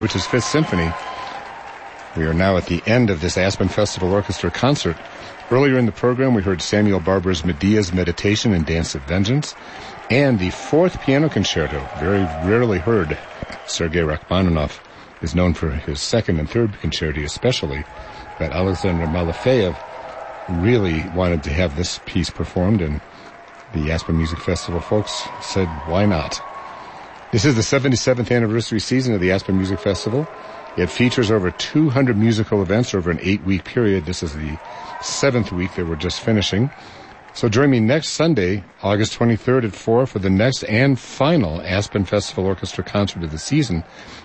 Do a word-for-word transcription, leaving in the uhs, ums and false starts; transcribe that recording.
which is Fifth Symphony. We are now at the end of this Aspen Festival Orchestra concert. Earlier in the program, we heard Samuel Barber's Medea's Meditation and Dance of Vengeance, and the fourth piano concerto, very rarely heard. Sergei Rachmaninoff is known for his second and third concerti especially, but Alexander Malafeyev really wanted to have this piece performed, and the Aspen Music Festival folks said, why not? This is the seventy-seventh anniversary season of the Aspen Music Festival. It features over two hundred musical events over an eight-week period. This is the seventh week that we're just finishing. So join me next Sunday, August twenty-third at four for the next and final Aspen Festival Orchestra concert of the season.